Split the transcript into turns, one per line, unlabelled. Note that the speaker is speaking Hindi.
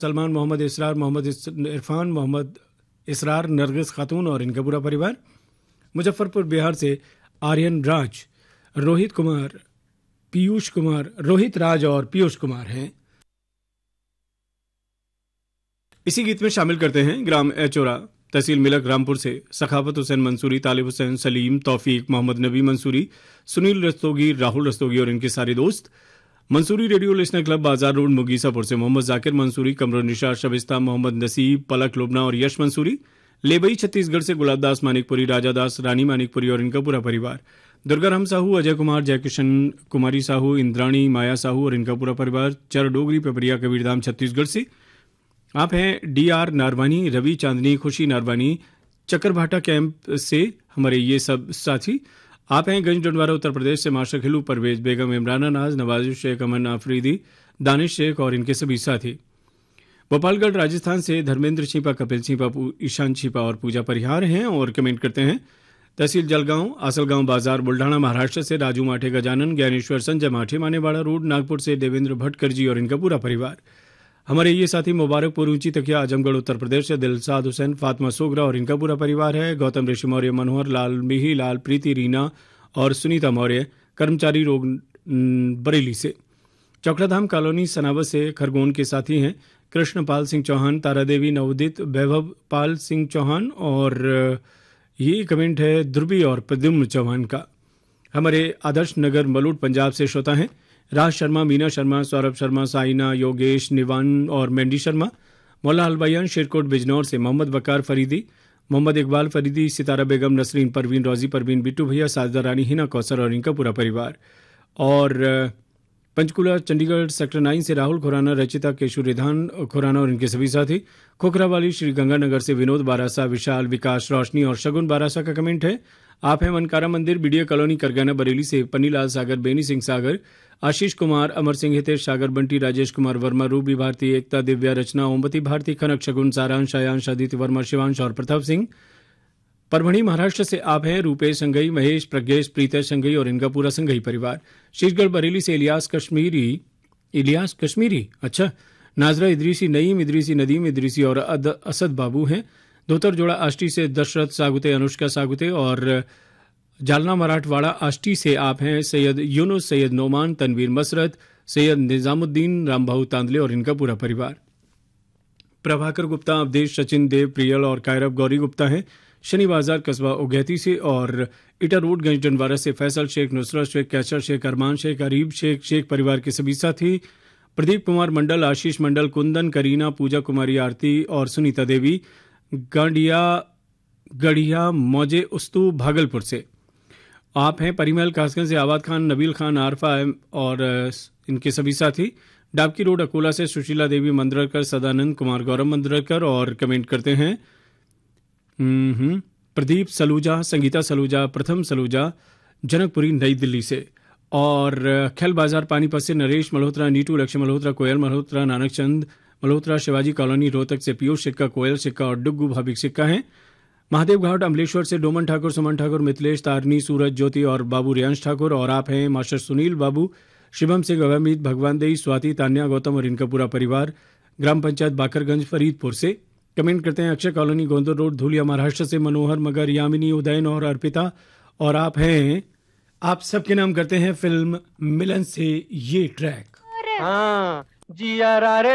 सलमान, मोहम्मद इसरार, मोहम्मद इरफान, मोहम्मद इसरार, नरगिस खातून और इनका पूरा परिवार। मुजफ्फरपुर बिहार से आर्यन राज, रोहित कुमार, पीयूष कुमार, रोहित राज और पीयूष कुमार हैं। इसी गीत में शामिल करते हैं ग्राम एचोरा, तहसील मिलक, रामपुर से सखावत हुसैन मंसूरी, तालिब हुसैन, सलीम, तौफीक, मोहम्मद नबी मंसूरी, सुनील रस्तोगी, राहुल रस्तोगी और इनके सारे दोस्त। मंसूरी रेडियो लिसनर क्लब, बाजार रोड, मुगीसापुर से मोहम्मद जाकिर मंसूरी, कमरुन निशा, शबिस्ता, मोहम्मद नसीब, पलक लुबना और यश मंसूरी। लेबई छत्तीसगढ़ से गुलाबदास मानिकपुरी, राजादास, रानी मानिकपुरी और इनका पूरा परिवार। दुर्गाराम साहू, अजय कुमार, जयकिशन, कुमारी साहू, इंद्राणी, माया साहू और इनका पूरा परिवार। चरडोगरी, पेपरिया, कबीरधाम, छत्तीसगढ़ से आप हैं डीआर नारवानी, रवि, चांदनी, खुशी नारवानी, चक्करभाटा कैंप से हमारे ये सब साथी। आप हैं गंज डंडवारा, उत्तर प्रदेश से माशा खिलू, परवेज बेगम, इमराना नाज, नवाज शेख, अमन आफरीदी, दानिश शेख और इनके सभी साथी। भोपालगढ़ राजस्थान से धर्मेंद्र छिपा, कपिल छिपा, ईशान छिपा और पूजा परिहार हैं और कमेंट करते हैं। तहसील जलगांव, आसलगांव बाजार, बुल्ढाना, महाराष्ट्र से राजू माठे, गजानन, ज्ञानेश्वर, संजय माठे, मानेवाड़ा रोड, नागपुर से देवेंद्र भटकर जी और इनका पूरा परिवार। हमारे ये साथी मुबारकपुर, ऊंची तकिया, आजमगढ़, उत्तर प्रदेश से दिलसाद हुसैन, फातिमा सोगरा और इनका पूरा परिवार है। गौतम ऋषि मौर्य, मनोहर लाल, मिही लाल, प्रीति, रीना और सुनीता मौर्य, कर्मचारी रोग, बरेली से। चौकड़ाधाम कॉलोनी, सनावत से खरगोन के साथी हैं कृष्णपाल सिंह चौहान, तारादेवी, नवोदित, वैभव पाल सिंह चौहान और ये कमेंट है ध्रुवी और प्रद्युम्न चौहान का। हमारे आदर्श नगर मलूट पंजाब से श्रोता हैं राज शर्मा, मीना शर्मा, सौरभ शर्मा, साइना, योगेश, निवान और मेंडी शर्मा। मौला हलवाइयान, शेरकोट बिजनौर से मोहम्मद वकार फरीदी, मोहम्मद इकबाल फरीदी, सितारा बेगम, नसरीन परवीन, रोजी परवीन, बिट्टू भैया, साजदा रानी, हिना कौसर और इनका पूरा परिवार। और पंचकुला चंडीगढ़ सेक्टर 9 से राहुल खुराना, रचिता, केशु रिधान खुराना और इनके सभी साथी। खोखरावाली श्री गंगानगर से विनोद बारासा, विशाल, विकास, रोशनी और शगुन बारासा का कमेंट है। आप हैं मनकारा मंदिर, बीडीए कॉलोनी, करगाना, बरेली से पन्नीलाल सागर, बेनी सिंह सागर, आशीष कुमार, अमर सिंह, हितेश सागर, बंटी, राजेश कुमार वर्मा, रूबी भारती, एकता, दिव्या, रचना, ओमवती भारती, खनक, शगुन, सारांश, आयांश, आदित्य वर्मा, शिवांश और प्रताप सिंह। परभणी महाराष्ट्र से आप हैं रूपेश संघई, महेश, प्रज्ञेश, प्रीतेश संघई और इनका पूरा संघई परिवार। शीशगढ़ बरेली से इलियास कश्मीरी, अच्छा, नाजरा इदरीसी, नईम इदरीसी, नदीम इदरीसी और असद बाबू हैं। धोतर जोड़ा आष्टी से दशरथ सागुते, अनुष्का सागुते और जालना मराठवाड़ा आष्टी से आप हैं सैयद यूनुस, सैयद नोमान, तनवीर मसरत, सैयद निजामुद्दीन, रामभाऊ तांदले और इनका पूरा परिवार। प्रभाकर गुप्ता, अवधेश, सचिन देव, प्रियल और कायरब गौरी गुप्ता हैं शनि बाजार कस्बा उगैती से। और इटा रोड गंज डंडवारा से फैसल शेख, नुसरत शेख, कैचर शेख, अरमान शेख, अरीब शेख, शेख परिवार के सभी साथी। प्रदीप कुमार मंडल, आशीष मंडल, कुंदन, करीना, पूजा कुमारी, आरती और सुनीता देवी, गढ़िया मौजे उस्तु भागलपुर से। आप हैं परिमल कासगंज से आबाद खान, नबील खान, आरफा और इनके सभी साथी। डाबकी रोड अकोला से सुशीला देवी मंद्रकर, सदानंद कुमार, गौरव मंद्रकर और कमेंट करते हैं प्रदीप सलूजा, संगीता सलूजा, प्रथम सलूजा, जनकपुरी, नई दिल्ली से। और खेल बाजार पानीपत से नरेश मल्होत्रा, नीटू, लक्ष्य मल्होत्रा, कोयल मल्होत्रा, नानक चंद मल्होत्रा, शिवाजी कॉलोनी रोहतक से पीयूष सिक्का, कोयल सिक्का और डुग्गू भाभिक सिक्का हैं। महादेव घाट अमलेश्वर से डोमन ठाकुर, सुमन ठाकुर, मिथिलेश, तारनी, सूरज, ज्योति और बाबू रियांश ठाकुर। और आप हैं मास्टर सुनील बाबू, शिवम सिंह, अवमीत, भगवान देई, स्वाति, तान्या, गौतम और इनका पूरा परिवार। ग्राम पंचायत बाकरगंज, फरीदपुर से कमेंट करते हैं अक्षय कॉलोनी, गोंदर रोड, धूलिया, महाराष्ट्र से मनोहर, मगर, यामिनी, उदयन और अर्पिता। और आप हैं, आप सबके नाम करते हैं फिल्म मिलन से ये ट्रैक।
हाँ,